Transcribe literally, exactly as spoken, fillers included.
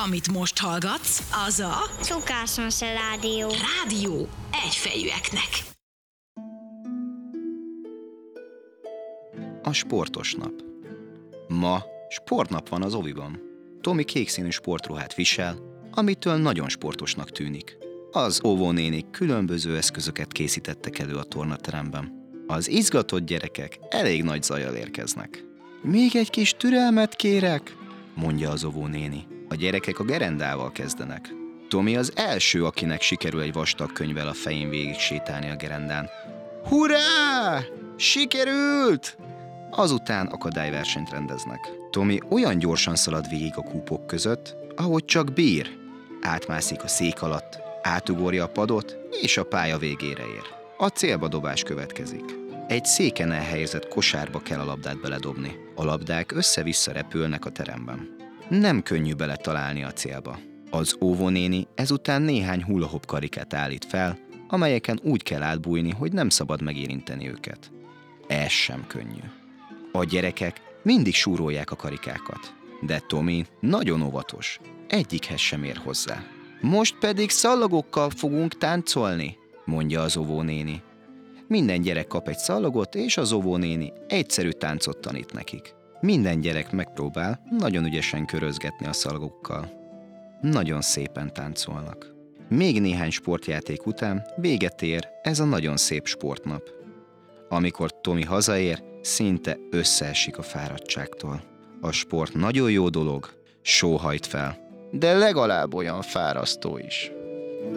Amit most hallgatsz, az a Szokásos rádió. Rádió egyfejűeknek. A sportos nap. Ma sportnap van az oviban. Tomi kékszínű sportruhát visel, amitől nagyon sportosnak tűnik. Az óvónénik különböző eszközöket készítettek elő a tornateremben. Az izgatott gyerekek elég nagy zajjal érkeznek. Még egy kis türelmet kérek, mondja az óvónéni. A gyerekek a gerendával kezdenek. Tomi az első, akinek sikerül egy vastag könyvvel a fején végig sétálni a gerendán. Hurrá! Sikerült! Azután akadályversenyt rendeznek. Tomi olyan gyorsan szalad végig a kúpok között, ahogy csak bír. Átmászik a szék alatt, átugorja a padot, és a pálya végére ér. A célba dobás következik. Egy széken elhelyezett kosárba kell a labdát beledobni. A labdák össze-vissza repülnek a teremben. Nem könnyű beletalálni a célba. Az óvónéni ezután néhány hula-hop karikát állít fel, amelyeken úgy kell átbújni, hogy nem szabad megérinteni őket. Ez sem könnyű. A gyerekek mindig súrolják a karikákat, de Tomi nagyon óvatos, egyikhez sem ér hozzá. Most pedig szallagokkal fogunk táncolni, mondja az óvónéni. Minden gyerek kap egy szallagot, és az óvónéni egyszerű táncot tanít nekik. Minden gyerek megpróbál nagyon ügyesen körözgetni a szalagokkal. Nagyon szépen táncolnak. Még néhány sportjáték után véget ér ez a nagyon szép sportnap. Amikor Tomi hazaér, szinte összeesik a fáradtságtól. A sport nagyon jó dolog, sóhajt fel, de legalább olyan fárasztó is.